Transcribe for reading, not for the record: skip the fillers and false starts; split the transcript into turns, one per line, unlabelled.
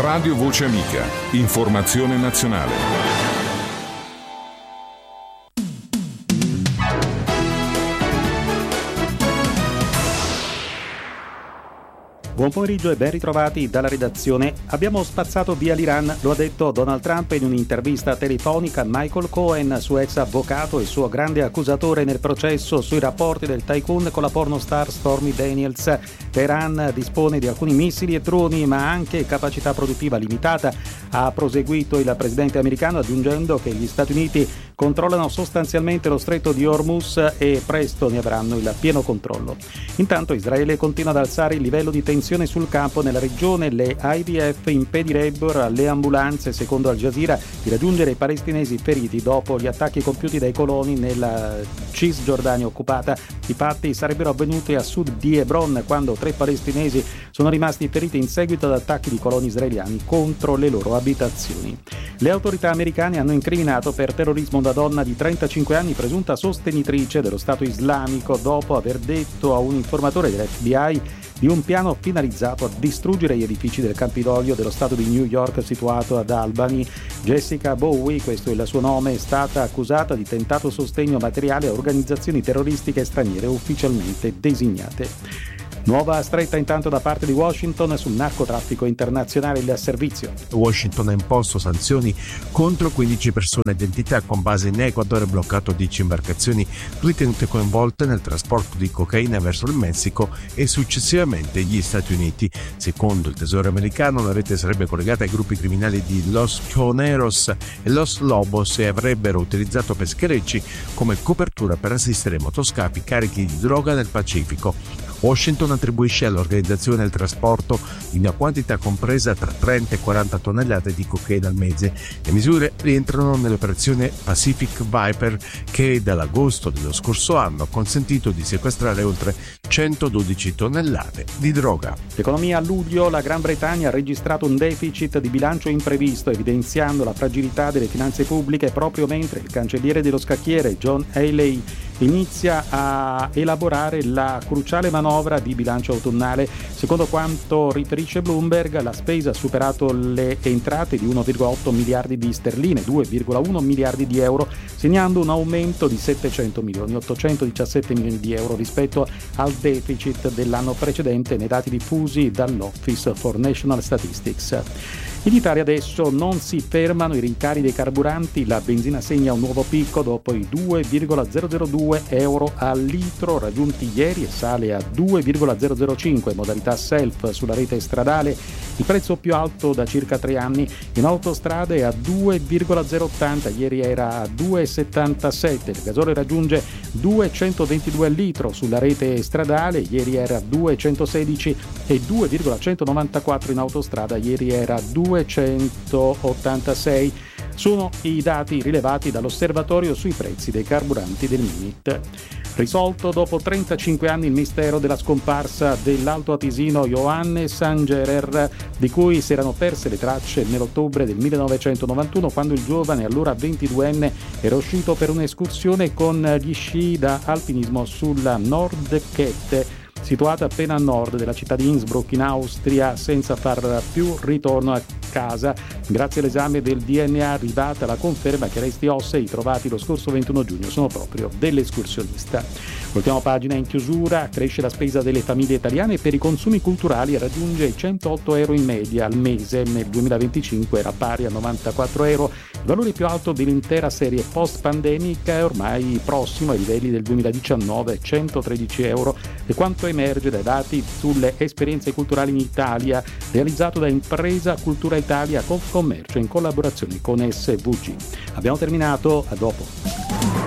Radio Voce Amica. Informazione nazionale.
Buon pomeriggio e ben ritrovati dalla redazione. Abbiamo spazzato via l'Iran, lo ha detto Donald Trump in un'intervista telefonica a Michael Cohen, suo ex avvocato e suo grande accusatore nel processo sui rapporti del tycoon con la pornostar Stormy Daniels. Teheran dispone di alcuni missili e droni, ma anche capacità produttiva limitata, ha proseguito il presidente americano, aggiungendo che gli Stati Uniti controllano sostanzialmente lo stretto di Hormuz e presto ne avranno il pieno controllo. Intanto Israele continua ad alzare il livello di tensione sul campo nella regione. Le IDF impedirebbero alle ambulanze, secondo Al Jazeera, di raggiungere i palestinesi feriti dopo gli attacchi compiuti dai coloni nella Cisgiordania occupata. I fatti sarebbero avvenuti a sud di Hebron, quando 3 palestinesi sono rimasti feriti in seguito ad attacchi di coloni israeliani contro le loro abitazioni. Le autorità americane hanno incriminato per terrorismo una donna di 35 anni presunta sostenitrice dello Stato islamico dopo aver detto a un informatore dell'FBI di un piano finalizzato a distruggere gli edifici del Campidoglio dello Stato di New York situato ad Albany. Jessica Bowie, questo è il suo nome, è stata accusata di tentato sostegno materiale a organizzazioni terroristiche straniere ufficialmente designate. Nuova stretta intanto da parte di Washington sul narcotraffico internazionale. Il servizio.
Washington ha imposto sanzioni contro 15 persone d'identità con base in Ecuador e bloccato 10 imbarcazioni ritenute coinvolte nel trasporto di cocaina verso il Messico e successivamente gli Stati Uniti. Secondo il Tesoro americano, la rete sarebbe collegata ai gruppi criminali di Los Choneros e Los Lobos e avrebbero utilizzato pescherecci come copertura per assistere motoscafi carichi di droga nel Pacifico. Washington attribuisce all'organizzazione il trasporto di una quantità compresa tra 30 e 40 tonnellate di cocaina al mese. Le misure rientrano nell'operazione Pacific Viper che dall'agosto dello scorso anno ha consentito di sequestrare oltre 112 tonnellate di droga.
L'economia a luglio, la Gran Bretagna ha registrato un deficit di bilancio imprevisto, evidenziando la fragilità delle finanze pubbliche proprio mentre il cancelliere dello scacchiere John Haley inizia a elaborare la cruciale manovra di bilancio autunnale. Secondo quanto riferisce Bloomberg, la spesa ha superato le entrate di 1,8 miliardi di sterline, 2,1 miliardi di euro, segnando un aumento di 817 milioni di euro rispetto al deficit dell'anno precedente nei dati diffusi dall'Office for National Statistics. In Italia adesso non si fermano i rincari dei carburanti, la benzina segna un nuovo picco dopo i 2,002 euro al litro raggiunti ieri e sale a 2,005 modalità self sulla rete stradale, il prezzo più alto da circa 3 anni. In autostrada è a 2,080, ieri era a 2,77, il gasolio raggiunge 2,122 al litro sulla rete stradale, ieri era a 2,116 e 2,194 in autostrada, ieri era a 286. Sono i dati rilevati dall'osservatorio sui prezzi dei carburanti del Minit. Risolto dopo 35 anni il mistero della scomparsa dell'alto atisino Johannes Angerer, di cui si erano perse le tracce nell'ottobre del 1991, quando il giovane, allora 22enne, era uscito per un'escursione con gli sci da alpinismo sulla Nordkette, situata appena a nord della città di Innsbruck in Austria, senza far più ritorno a casa. Grazie all'esame del DNA è arrivata la conferma che resti ossei trovati lo scorso 21 giugno sono proprio dell'escursionista. Ultima pagina in chiusura. Cresce la spesa delle famiglie italiane per i consumi culturali e raggiunge i 108 euro in media al mese. Nel 2025 era pari a 94 euro. Il valore più alto dell'intera serie post-pandemica è ormai prossimo ai livelli del 2019, 113 euro. E quanto emerge dai dati sulle esperienze culturali in Italia, realizzato da Impresa Cultura Italia Confcommercio in collaborazione con SVG. Abbiamo terminato, a dopo.